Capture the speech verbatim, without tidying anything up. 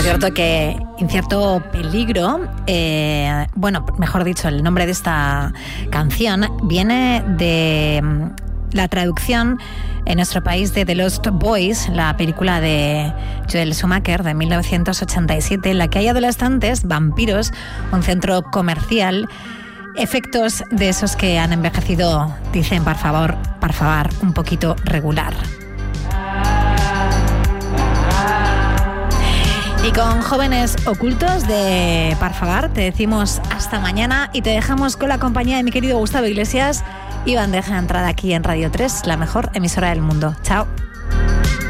cierto que Incierto Peligro, eh, bueno, mejor dicho, el nombre de esta canción viene de la traducción en nuestro país de The Lost Boys, la película de Joel Schumacher de mil novecientos ochenta y siete, en la que hay adolescentes, vampiros, un centro comercial, efectos de esos que han envejecido, dicen, por favor, por favor, un poquito regular. Y con Jóvenes Ocultos de Parfagar te decimos hasta mañana y te dejamos con la compañía de mi querido Gustavo Iglesias y bandeja de entrada aquí en Radio tres, la mejor emisora del mundo. Chao.